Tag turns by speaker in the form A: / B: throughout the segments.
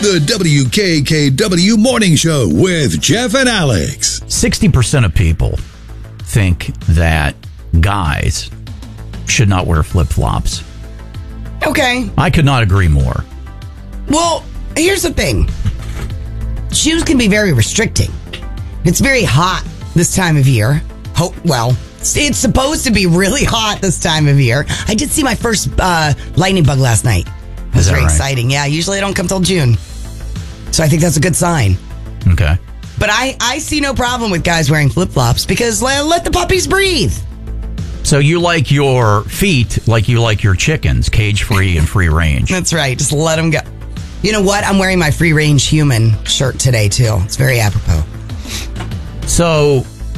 A: The WKKW Morning Show with Jeff and Alex.
B: 60% of people think that guys should not wear flip-flops.
C: Okay.
B: I could not agree more.
C: Well, here's the thing. Shoes can be very restricting. It's very hot this time of year. It's supposed to be really hot this time of year. I did see my first lightning bug last night. It was very exciting. Yeah, usually they don't come till June. So I think that's a good sign.
B: Okay.
C: But I see no problem with guys wearing flip-flops because let the puppies breathe.
B: So you like your feet like you like your chickens, cage-free and free range.
C: That's right. Just let them go. You know what? I'm wearing my free-range human shirt today, too. It's very apropos.
B: So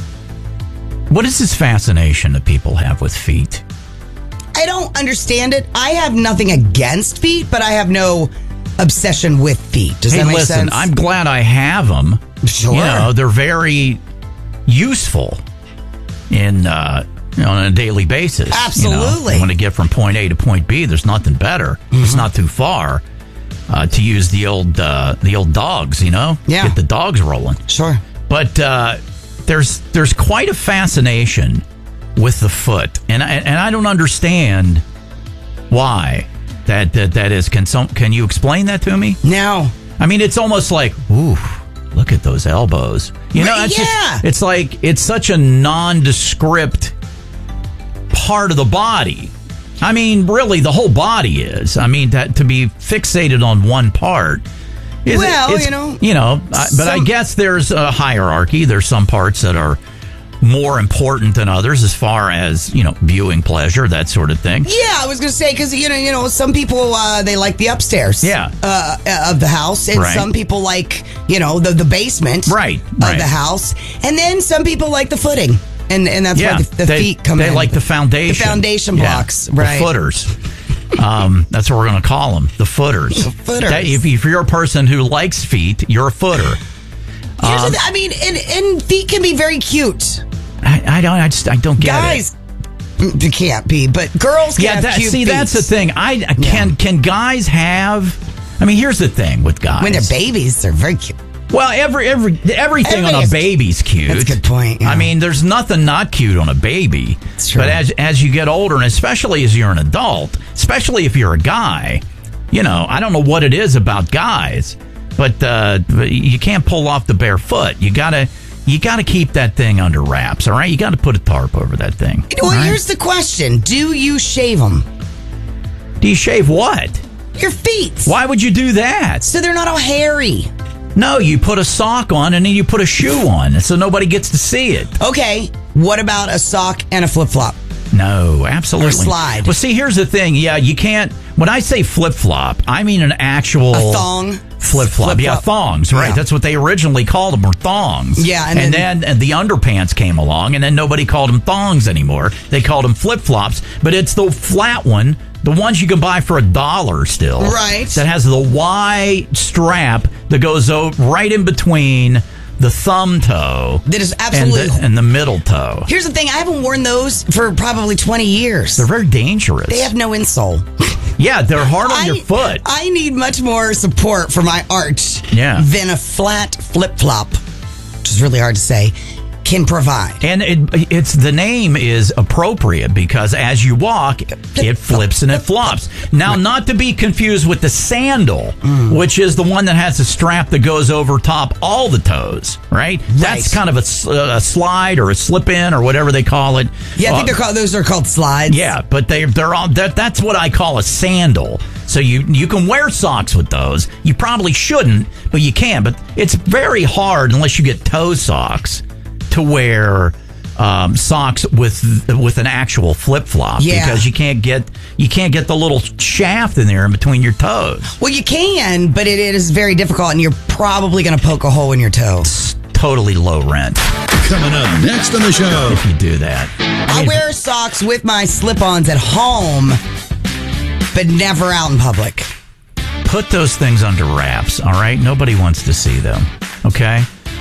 B: what is this fascination that people have with feet?
C: I don't understand it. I have nothing against feet, but I have no obsession with feet. Does that make sense?
B: I'm glad I have them.
C: Sure.
B: You know, they're very useful on a daily basis.
C: Absolutely.
B: You want to get from point A to point B, there's nothing better. Mm-hmm. It's not too far to use the old dogs, Yeah. Get the dogs rolling.
C: Sure.
B: But there's quite a fascination with the foot, and I don't understand why that is. Can you explain that to me?
C: No.
B: I mean, it's almost like, ooh, look at those elbows. It's like it's such a nondescript part of the body. I mean, really, the whole body is. I mean, to be fixated on one part. But I guess there's a hierarchy. There's some parts that are more important than others as far as, viewing pleasure, that sort of thing.
C: Yeah, I was going to say, because, some people, they like the upstairs of the house, and some people like, the basement of the house, and then some people like the footing, and that's why the feet come in.
B: They like the foundation.
C: The foundation blocks, right.
B: The footers. That's what we're going to call them, the footers.
C: The footers.
B: If you're a person who likes feet, you're a footer.
C: And feet can be very cute.
B: I don't get
C: guys, it. They can't be, but girls can have cute feet.
B: That's the thing. Can guys have? I mean, here's the thing with guys.
C: When they're babies, they're very cute.
B: Well, everything on a baby's cute.
C: That's a good point. Yeah.
B: I mean, there's nothing not cute on a baby.
C: That's true.
B: But as you get older, and especially as you're an adult, especially if you're a guy, I don't know what it is about guys, but you can't pull off the bare foot. You gotta keep that thing under wraps, all right? You got to put a tarp over that thing.
C: Well, here's the question. Do you shave them?
B: Do you shave what?
C: Your feet.
B: Why would you do that?
C: So they're not all hairy.
B: No, you put a sock on and then you put a shoe on so nobody gets to see it.
C: Okay. What about a sock and a flip-flop?
B: No, absolutely.
C: Or slide.
B: Well, see, here's the thing. Yeah, you can't. When I say flip-flop, I mean an actual...
C: A thong?
B: Flip-flop. Yeah, thongs, right. Yeah. That's what they originally called them, were thongs.
C: Yeah.
B: And then the underpants came along, and then nobody called them thongs anymore. They called them flip-flops. But it's the flat one, the ones you can buy for $1 still.
C: Right.
B: That has the Y strap that goes right in between the thumb toe
C: that is absolutely
B: and the middle toe.
C: Here's the thing. I haven't worn those for probably 20 years.
B: They're very dangerous.
C: They have no insole.
B: Yeah, they're hard on your foot.
C: I need much more support for my arch than a flat flip-flop, which is really hard to say, can provide.
B: And it's the name is appropriate because as you walk, it flips and it flops. Now, not to be confused with the sandal, which is the one that has a strap that goes over top all the toes, right? That's kind of a slide or a slip-in or whatever they call it.
C: Yeah, I think those are called slides.
B: Yeah, but they're all that's what I call a sandal. So you can wear socks with those. You probably shouldn't, but you can. But it's very hard unless you get toe socks to wear socks with an actual flip flop because you can't get the little shaft in there in between your toes.
C: Well, you can, but it is very difficult, and you're probably going to poke a hole in your toe.
B: It's totally low rent.
A: Coming up next on the show,
B: if you do that,
C: I wear socks with my slip-ons at home, but never out in public.
B: Put those things under wraps. All right, nobody wants to see them. Okay.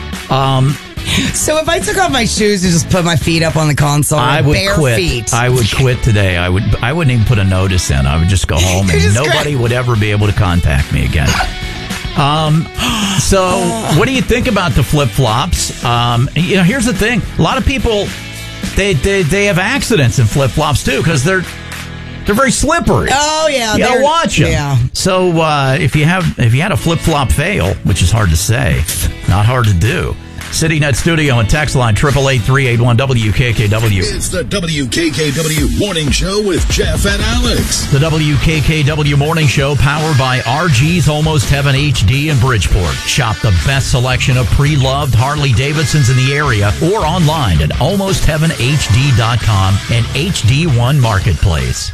C: So if I took off my shoes and just put my feet up on the console,
B: I would
C: bare
B: quit.
C: feet.
B: I would quit today. I wouldn't even put a notice in. I would just go home and nobody would ever be able to contact me again. So, what do you think about the flip-flops? Here's the thing. A lot of people, they have accidents in flip-flops, too, because they're very slippery.
C: Oh, yeah.
B: You gotta watch them. Yeah. So, if you had a flip-flop fail, which is hard to say, not hard to do, CityNet Studio and text line 888-381-WKKW.
A: It's the WKKW Morning Show with Jeff and Alex.
B: The WKKW Morning Show powered by RG's Almost Heaven HD in Bridgeport. Shop the best selection of pre-loved Harley-Davidsons in the area or online at almostheavenhd.com and HD1 Marketplace.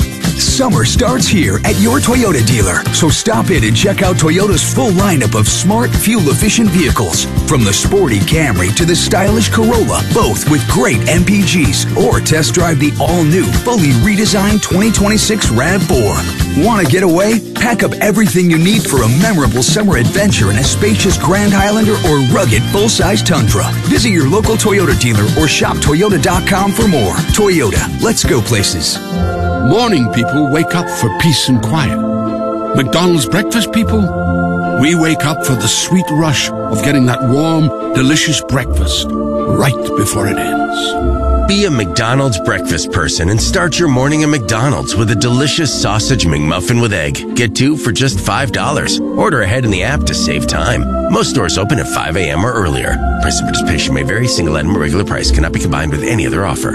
D: Summer starts here at your Toyota dealer, so stop in and check out Toyota's full lineup of smart, fuel-efficient vehicles. From the sporty Camry to the stylish Corolla, both with great MPGs. Or test drive the all-new, fully redesigned 2026 RAV4. Want to get away? Pack up everything you need for a memorable summer adventure in a spacious Grand Highlander or rugged full-size Tundra. Visit your local Toyota dealer or shop Toyota.com for more. Toyota, let's go places.
E: Morning people wake up for peace and quiet. McDonald's breakfast people, we wake up for the sweet rush of getting that warm, delicious breakfast right before it ends.
F: Be a McDonald's breakfast person and start your morning at McDonald's with a delicious sausage McMuffin with egg. Get 2 for just $5. Order ahead in the app to save time. Most stores open at 5 a.m. or earlier. Price and participation may vary. Single item or regular price cannot be combined with any other offer.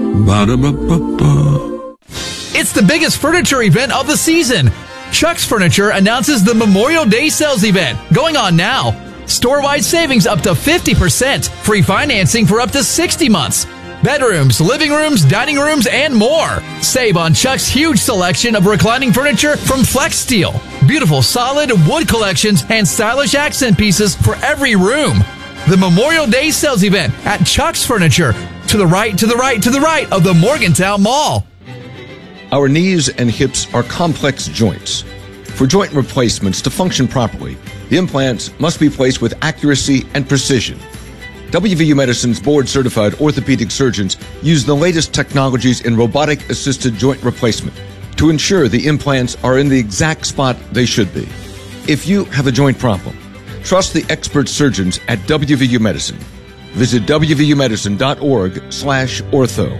E: Ba-da-ba-ba-ba.
G: It's the biggest furniture event of the season. Chuck's Furniture announces the Memorial Day sales event going on now. Store-wide savings up to 50%. Free financing for up to 60 months. Bedrooms, living rooms, dining rooms, and more. Save on Chuck's huge selection of reclining furniture from Flex Steel. Beautiful solid wood collections and stylish accent pieces for every room. The Memorial Day sales event at Chuck's Furniture. To the right, to the right, to the right of the Morgantown Mall.
H: Our knees and hips are complex joints. For joint replacements to function properly, the implants must be placed with accuracy and precision. WVU Medicine's board-certified orthopedic surgeons use the latest technologies in robotic-assisted joint replacement to ensure the implants are in the exact spot they should be. If you have a joint problem, trust the expert surgeons at WVU Medicine. Visit wvumedicine.org/ortho.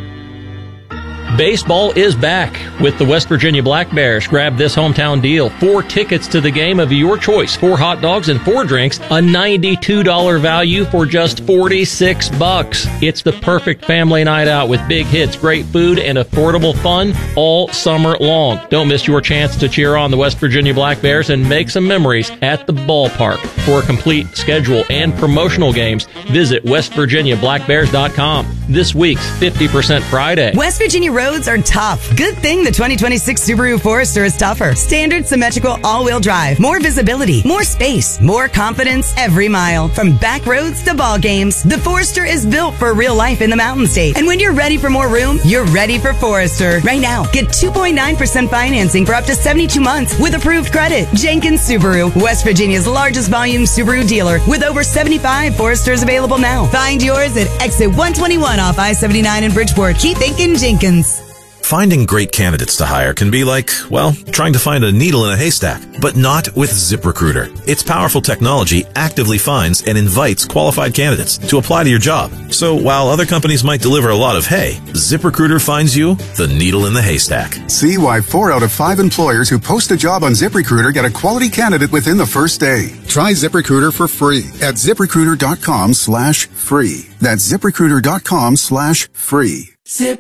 I: Baseball is back with the West Virginia Black Bears. Grab this hometown deal. 4 tickets to the game of your choice. 4 hot dogs and 4 drinks. A $92 value for just $46. It's the perfect family night out with big hits, great food, and affordable fun all summer long. Don't miss your chance to cheer on the West Virginia Black Bears and make some memories at the ballpark. For a complete schedule and promotional games, visit westvirginiablackbears.com. This week's 50% Friday.
C: West Virginia roads are tough. Good thing the 2026 Subaru Forester is tougher. Standard symmetrical all-wheel drive. More visibility. More space. More confidence every mile. From back roads to ball games, the Forester is built for real life in the Mountain State. And when you're ready for more room, you're ready for Forester. Right now, get 2.9% financing for up to 72 months with approved credit. Jenkins Subaru, West Virginia's largest volume Subaru dealer with over 75 Foresters available now. Find yours at exit 121 off I-79 in Bridgeport. Keep thinking Jenkins.
J: Finding great candidates to hire can be like, well, trying to find a needle in a haystack, but not with ZipRecruiter. Its powerful technology actively finds and invites qualified candidates to apply to your job. So while other companies might deliver a lot of hay, ZipRecruiter finds you the needle in the haystack.
K: See why 4 out of 5 employers who post a job on ZipRecruiter get a quality candidate within the first day. Try ZipRecruiter for free at ZipRecruiter.com/free. That's ZipRecruiter.com/free.
L: Zip